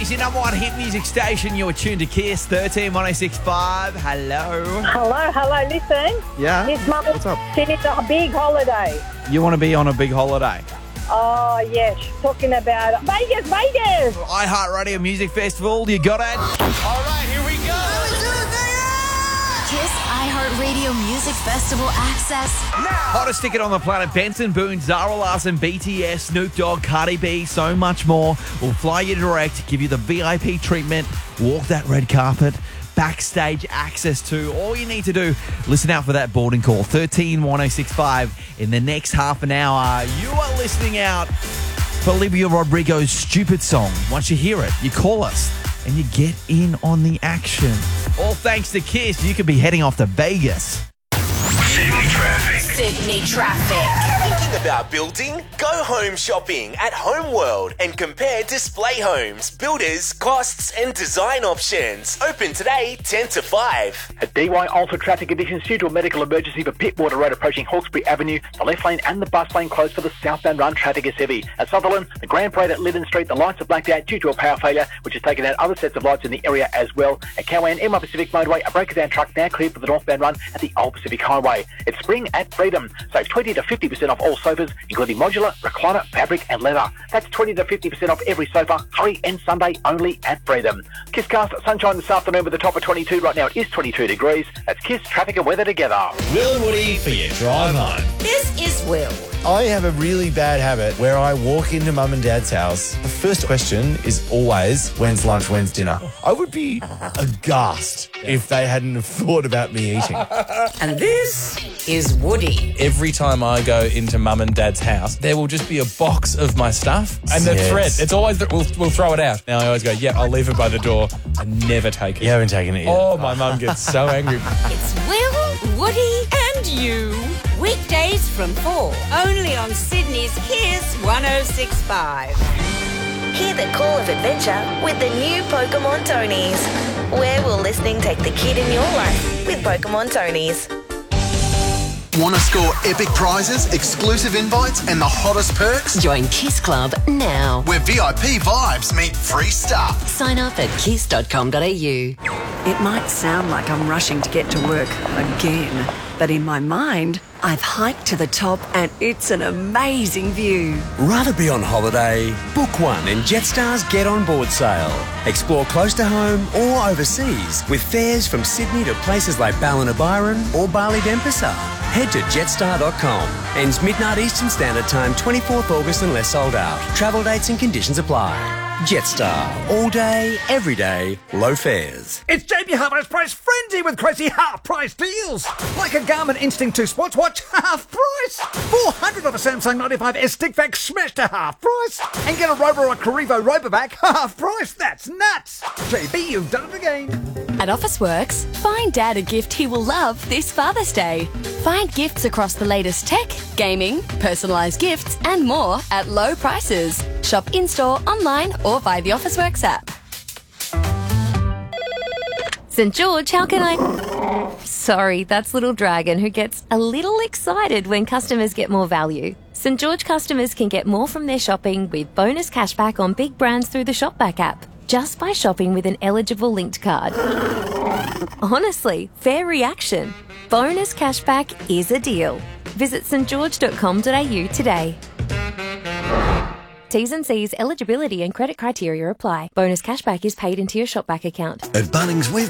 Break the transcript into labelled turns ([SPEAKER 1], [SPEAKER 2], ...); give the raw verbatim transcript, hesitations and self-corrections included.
[SPEAKER 1] It's your number one hit music station. You're tuned to Kiss thirteen one oh six five. Hello.
[SPEAKER 2] Hello, hello, listen.
[SPEAKER 1] Yeah?
[SPEAKER 2] His mum
[SPEAKER 1] What's up?
[SPEAKER 2] finished a big holiday.
[SPEAKER 1] You want to be on a big holiday?
[SPEAKER 2] Oh, yeah, she's talking about Vegas, Vegas.
[SPEAKER 1] iHeartRadio Music Festival. You got it? All right, here we go.
[SPEAKER 3] Kiss iHeartRadio Music Festival access.
[SPEAKER 1] Hottest ticket on the planet. Benson Boone, Zara Larson, B T S, Snoop Dogg, Cardi B, so much more. We'll fly you direct, give you the V I P treatment, walk that red carpet, backstage access to. All you need to do, listen out for that boarding call, thirteen one oh six five. In the next half an hour, you are listening out for Olivia Rodrigo's Stupid Song. Once you hear it, you call us and you get in on the action. All thanks to Kiss, you could be heading off to Vegas.
[SPEAKER 4] Sydney traffic.
[SPEAKER 3] Sydney traffic.
[SPEAKER 5] Thinking about building? Go home shopping at Homeworld and compare display homes, builders, costs and design options. Open today ten to five.
[SPEAKER 6] At D Y Alter traffic conditions due to a medical emergency for Pittwater Road approaching Hawkesbury Avenue. The left lane and the bus lane closed for the southbound run. Traffic is heavy. At Sutherland, the Grand Parade at Linden Street, the lights are blacked out due to a power failure, which has taken out other sets of lights in the area as well. At Cowan, M one Pacific Motorway, a breaker down truck now cleared for the northbound run at the Old Pacific Highway. It's spring at Freedom. Save twenty to fifty percent off all sofas, including modular, recliner, fabric and leather. That's twenty to fifty percent off every sofa. Hurry and Sunday only at Freedom. Kisscast, sunshine this afternoon with a top of twenty-two. Right now it is twenty-two degrees. That's Kiss, traffic and weather together.
[SPEAKER 4] Will and Woody for your drive home.
[SPEAKER 3] This is Will.
[SPEAKER 7] I have a really bad habit where I walk into mum and dad's house. The first question is always, when's lunch, when's dinner? I would be aghast if they hadn't have thought about me eating.
[SPEAKER 3] And this is Woody.
[SPEAKER 8] Every time I go into mum and dad's house, there will just be a box of my stuff and the
[SPEAKER 7] Yes.
[SPEAKER 8] thread. It's always, the, we'll, we'll throw it out. Now I always go, yeah, I'll leave it by the door. I never take it.
[SPEAKER 7] You haven't taken it yet.
[SPEAKER 8] Oh, my mum gets so angry.
[SPEAKER 3] It's Will, Woody, and you. Weekdays from four. Only on Sydney's Kiss one oh six point five.
[SPEAKER 9] Hear the call of adventure with the new Pokemon Tonys. Where will listening take the kid in your life with Pokemon Tonys?
[SPEAKER 10] Want to score epic prizes, exclusive invites, and the hottest perks?
[SPEAKER 3] Join Kiss Club now.
[SPEAKER 10] Where V I P vibes meet free stuff.
[SPEAKER 3] Sign up at kiss dot com dot a u.
[SPEAKER 11] It might sound like I'm rushing to get to work again, but in my mind, I've hiked to the top and it's an amazing view.
[SPEAKER 12] Rather be on holiday? Book one in Jetstar's Get On Board sale. Explore close to home or overseas with fares from Sydney to places like Ballina-Byron or Bali-Denpasar. Head to jetstar dot com. Ends midnight Eastern Standard Time, twenty-fourth August unless sold out. Travel dates and conditions apply. Jetstar. All day, every day, low fares.
[SPEAKER 13] It's J B Hi-Fi's price frenzy with crazy half-price deals. Like a Garmin Instinct two sports watch, half price. four hundred of a Samsung ninety-five S stick vac smashed to half price. And get a Rover or a Carrivo Robovac, half price. That's nuts. J B, you've done it again.
[SPEAKER 14] At Officeworks, find Dad a gift he will love this Father's Day. Find gifts across the latest tech, gaming, personalised gifts and more at low prices. Shop in-store, online or via the Officeworks app. St George, how can I... Sorry, that's Little Dragon who gets a little excited when customers get more value. St George customers can get more from their shopping with bonus cashback on big brands through the Shopback app, just by shopping with an eligible linked card. Honestly, fair reaction. Bonus cashback is a deal. Visit st george dot com dot a u today. T's and C's, eligibility and credit criteria apply. Bonus cashback is paid into your Shopback account.
[SPEAKER 15] At Bunnings, we've